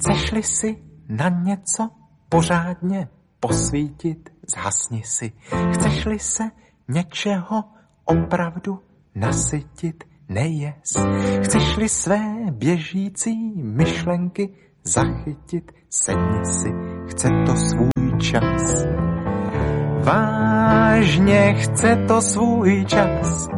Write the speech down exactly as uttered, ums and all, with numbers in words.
Chceš-li si na něco pořádně posvítit, zhasni si. Chceš-li se něčeho opravdu nasytit, nejes. Chceš-li své běžící myšlenky zachytit, sedni si, chce to svůj čas. Vážně chce to svůj čas.